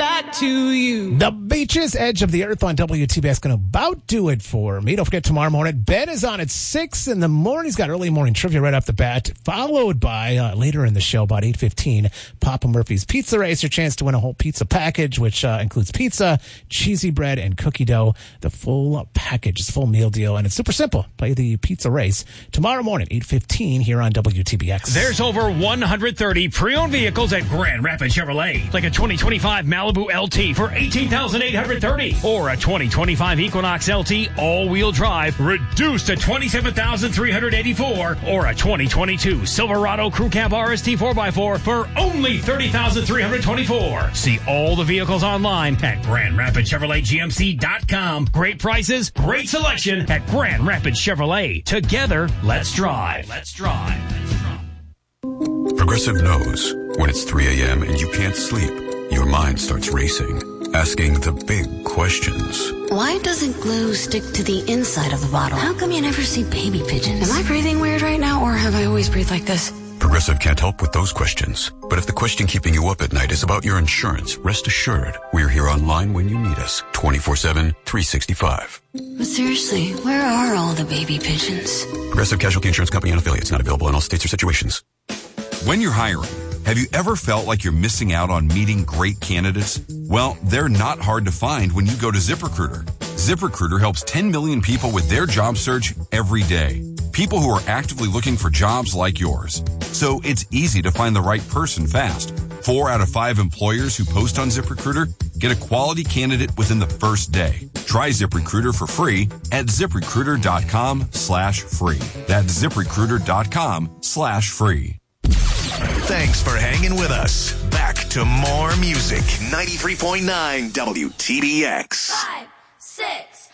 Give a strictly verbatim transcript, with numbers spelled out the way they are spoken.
back to you. The Beaches, Edge of the Earth on W T B S going to about do it for me. Don't forget tomorrow morning, Ben is on at six in the morning. He's got early morning trivia right off the bat, followed by uh, later in the show about eight fifteen, Papa Murphy's Pizza Race, your chance to win a whole pizza package, which uh, includes pizza, cheesy bread, and cookie dough. The full package is full meal deal, and it's super simple. Play the Pizza Race tomorrow morning, eight fifteen here on W T B X. There's over one hundred thirty pre-owned vehicles at Grand Rapids Chevrolet, like a twenty twenty-five Malibu L T for eighteen thousand eight hundred thirty dollars or a twenty twenty-five Equinox L T all-wheel drive reduced to twenty-seven thousand three hundred eighty-four dollars or a twenty twenty-two Silverado Crew Cab R S T four by four for only thirty thousand three hundred twenty-four dollars. See all the vehicles online at Grand Rapids Chevrolet G M C dot com. Great prices, great selection at Grand Rapids Chevrolet. Together, let's drive. Let's drive. Let's drive. Progressive knows when it's three a.m. and you can't sleep, your mind starts racing, asking the big questions. Why doesn't glue stick to the inside of the bottle? How come you never see baby pigeons? Am I breathing weird right now, or have I always breathed like this? Progressive can't help with those questions. But if the question keeping you up at night is about your insurance, rest assured, we're here online when you need us, twenty-four seven, three sixty-five. But seriously, where are all the baby pigeons? Progressive Casualty Insurance Company and affiliates, not available in all states or situations. When you're hiring, have you ever felt like you're missing out on meeting great candidates? Well, they're not hard to find when you go to ZipRecruiter. ZipRecruiter helps ten million people with their job search every day. People who are actively looking for jobs like yours. So it's easy to find the right person fast. Four out of five employers who post on ZipRecruiter get a quality candidate within the first day. Try ZipRecruiter for free at ZipRecruiter.com slash free. That's ZipRecruiter.com slash free. Thanks for hanging with us. Back to more music. ninety-three point nine W T B X. Five, six,